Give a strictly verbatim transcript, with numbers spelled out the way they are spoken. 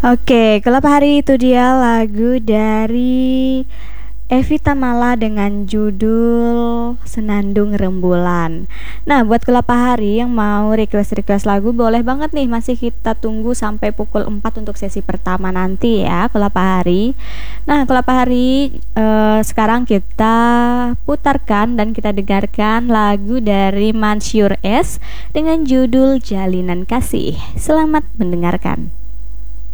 Oke, Gelap Hari itu dia lagu dari Evi Tamala dengan judul Senandung Rembulan. Nah, buat Gelap Hari yang mau request-request lagu boleh banget nih, masih kita tunggu sampai pukul empat untuk sesi pertama nanti ya, Gelap Hari. Nah, Gelap Hari eh, sekarang kita putarkan dan kita dengarkan lagu dari Mansyur S dengan judul Jalinan Kasih. Selamat mendengarkan.